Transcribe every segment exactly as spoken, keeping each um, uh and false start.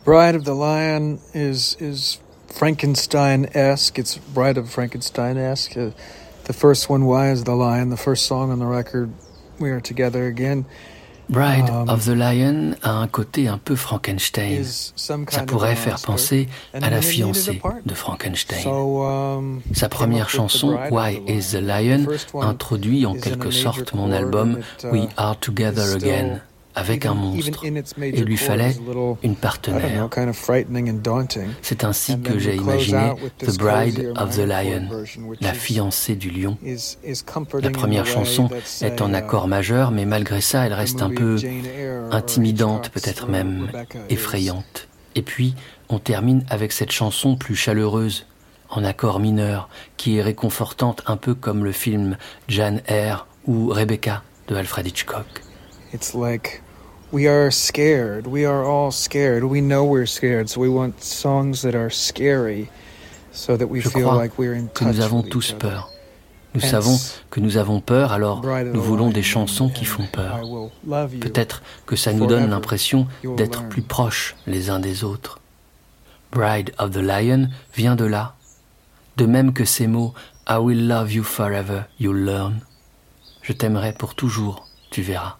Bride of the Lion is is Frankenstein-esque. It's Bride of Frankenstein-esque. Uh, the first one, Why is the Lion? The first song on the record, We Are Together Again. Bride um, of the Lion a un côté un peu Frankenstein. Ça pourrait faire penser à la fiancée de Frankenstein. So, um, Sa première chanson, Why is the Lion, introduit en quelque sorte mon album We Are Together Again, avec un monstre. Et il lui fallait une partenaire. C'est ainsi que j'ai imaginé The Bride of the Lion, la fiancée du lion. La première chanson est en accord majeur, mais malgré ça, elle reste un peu intimidante, peut-être même effrayante. Et puis, on termine avec cette chanson plus chaleureuse, en accord mineur, qui est réconfortante, un peu comme le film Jane Eyre ou Rebecca de Alfred Hitchcock. It's like we are scared. We are all scared. We know we're scared, so we want songs that are scary, so that we Je feel crois like we're in que touch nous avons with tous each peur. other. Nous Hence, savons que nous avons peur, alors Bride of the nous voulons Lion des chansons qui and font peur. I will love you Peut-être que ça nous donne forever. l'impression You'll d'être learn. plus proches les uns des autres. Bride of the Lion vient de là. De même que ces mots « I will love you forever, you'll learn ». Je t'aimerai pour toujours, tu verras.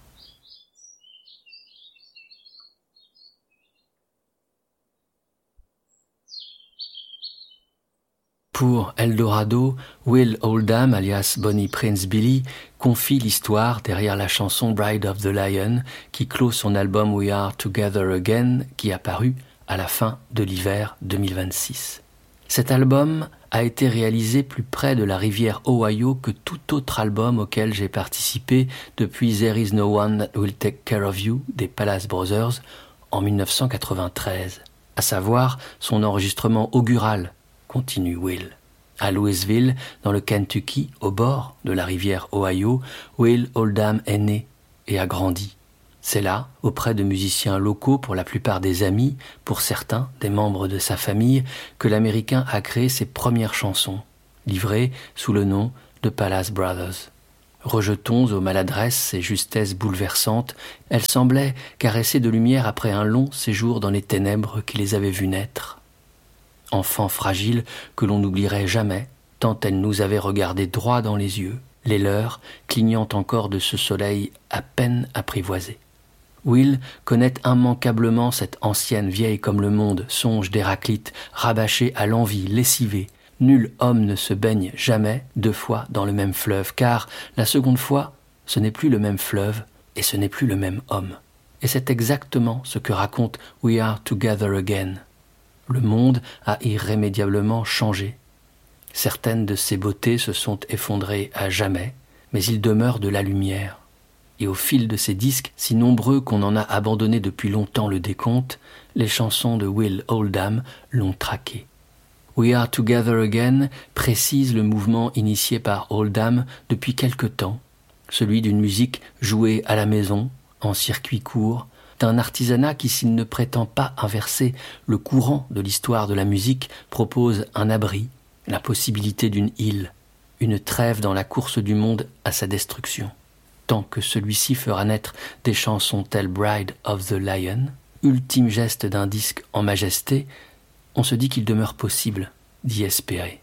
Pour Eldorado, Will Oldham, alias Bonnie Prince Billy, confie l'histoire derrière la chanson Bride of the Lion qui clôt son album We Are Together Again qui a paru à la fin de l'hiver deux mille vingt-six. Cet album a été réalisé plus près de la rivière Ohio que tout autre album auquel j'ai participé depuis There Is No One That Will Take Care of You des Palace Brothers en dix-neuf cent quatre-vingt-treize, à savoir son enregistrement augural, continue Will. À Louisville, dans le Kentucky, au bord de la rivière Ohio, Will Oldham est né et a grandi. C'est là, auprès de musiciens locaux, pour la plupart des amis, pour certains des membres de sa famille, que l'Américain a créé ses premières chansons, livrées sous le nom de Palace Brothers. Rejetons aux maladresses et justesses bouleversantes, elles semblaient caresser de lumière après un long séjour dans les ténèbres qui les avaient vus naître. Enfants fragiles que l'on n'oublierait jamais, tant elles nous avaient regardés droit dans les yeux, les leurs clignant encore de ce soleil à peine apprivoisé. Will connaît immanquablement cette ancienne vieille comme le monde, songe d'Héraclite, rabâché à l'envie, lessivé. Nul homme ne se baigne jamais deux fois dans le même fleuve, car la seconde fois, ce n'est plus le même fleuve et ce n'est plus le même homme. Et c'est exactement ce que raconte We Are Together Again. Le monde a irrémédiablement changé. Certaines de ses beautés se sont effondrées à jamais, mais il demeure de la lumière. Et au fil de ces disques, si nombreux qu'on en a abandonné depuis longtemps le décompte, les chansons de Will Oldham l'ont traqué. We Are Together Again précise le mouvement initié par Oldham depuis quelque temps, celui d'une musique jouée à la maison, en circuit court, d'un artisanat qui, s'il ne prétend pas inverser le courant de l'histoire de la musique, propose un abri, la possibilité d'une île, une trêve dans la course du monde à sa destruction. Tant que celui-ci fera naître des chansons telles Bride of the Lion, ultime geste d'un disque en majesté, on se dit qu'il demeure possible d'y espérer.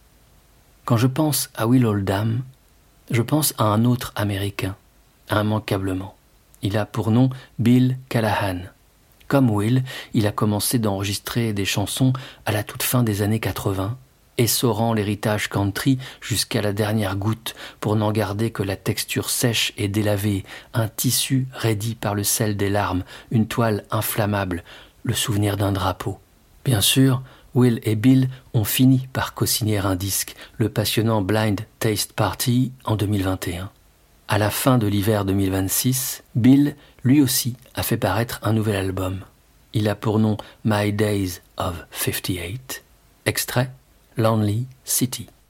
Quand je pense à Will Oldham, je pense à un autre Américain, immanquablement. Il a pour nom Bill Callahan. Comme Will, il a commencé d'enregistrer des chansons à la toute fin des années quatre-vingts, essorant l'héritage country jusqu'à la dernière goutte pour n'en garder que la texture sèche et délavée, un tissu raidi par le sel des larmes, une toile inflammable, le souvenir d'un drapeau. Bien sûr, Will et Bill ont fini par co-signer un disque, le passionnant Blind Taste Party, en deux mille vingt et un. À la fin de l'hiver deux mille vingt-six, Bill, lui aussi, a fait paraître un nouvel album. Il a pour nom My Days of fifty-eight. Extrait Lonely City.